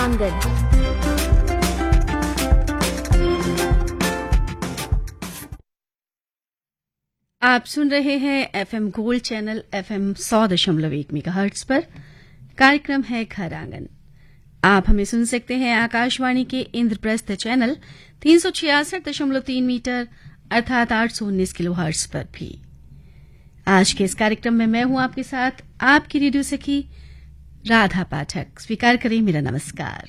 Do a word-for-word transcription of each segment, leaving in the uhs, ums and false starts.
घरांगन। आप सुन रहे हैं एफएम गोल्ड चैनल एफएम सौ दशमलव एक मेगाहर्ट्ज पर। कार्यक्रम है घर आंगन। आप हमें सुन सकते हैं आकाशवाणी के इंद्रप्रस्थ चैनल तीन सौ छियासठ दशमलव तीन मीटर अर्थात आठ सौ उन्नीस किलो हर्ट्ज पर भी। आज के इस कार्यक्रम में मैं हूं आपके साथ आपकी रेडियो सखी राधा पाठक। स्वीकार करें मेरा नमस्कार।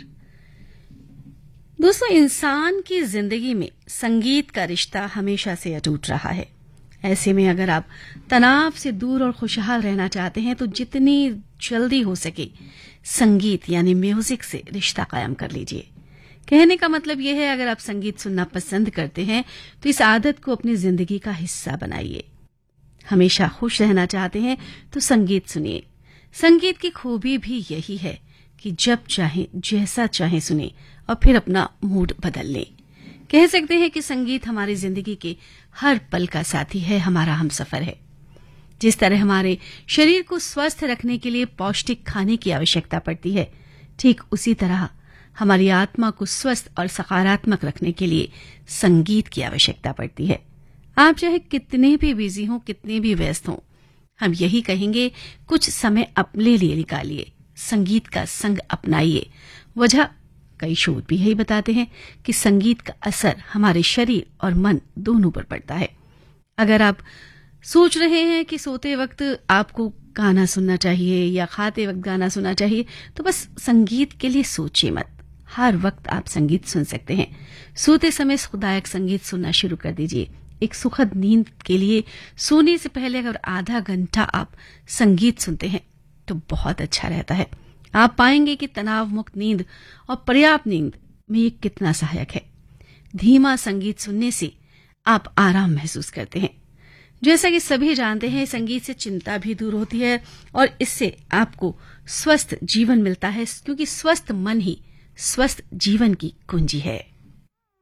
दोस्तों, इंसान की जिंदगी में संगीत का रिश्ता हमेशा से अटूट रहा है। ऐसे में अगर आप तनाव से दूर और खुशहाल रहना चाहते हैं तो जितनी जल्दी हो सके संगीत यानी म्यूजिक से रिश्ता कायम कर लीजिए। कहने का मतलब यह है, अगर आप संगीत सुनना पसंद करते हैं तो इस आदत को अपनी जिंदगी का हिस्सा बनाइए। हमेशा खुश रहना चाहते हैं तो संगीत सुनिए। संगीत की खूबी भी यही है कि जब चाहे जैसा चाहे सुने और फिर अपना मूड बदल लें। कह सकते हैं कि संगीत हमारी जिंदगी के हर पल का साथी है, हमारा हमसफर है। जिस तरह हमारे शरीर को स्वस्थ रखने के लिए पौष्टिक खाने की आवश्यकता पड़ती है, ठीक उसी तरह हमारी आत्मा को स्वस्थ और सकारात्मक रखने के लिए संगीत की आवश्यकता पड़ती है। आप चाहे कितने भी बिजी हों, कितने भी व्यस्त हों, हम यही कहेंगे कुछ समय अपने लिए निकालिए, संगीत का संग अपनाइए। वजह कई शोध भी यही बताते हैं कि संगीत का असर हमारे शरीर और मन दोनों पर पड़ता है। अगर आप सोच रहे हैं कि सोते वक्त आपको गाना सुनना चाहिए या खाते वक्त गाना सुनना चाहिए, तो बस संगीत के लिए सोचिए मत। हर वक्त आप संगीत सुन सकते हैं। सोते समय सुखदायक संगीत सुनना शुरू कर दीजिए। एक सुखद नींद के लिए सोने से पहले अगर आधा घंटा आप संगीत सुनते हैं तो बहुत अच्छा रहता है। आप पाएंगे कि तनाव मुक्त नींद और पर्याप्त नींद में ये कितना सहायक है। धीमा संगीत सुनने से आप आराम महसूस करते हैं। जैसा कि सभी जानते हैं, संगीत से चिंता भी दूर होती है और इससे आपको स्वस्थ जीवन मिलता है, क्योंकि स्वस्थ मन ही स्वस्थ जीवन की कुंजी है।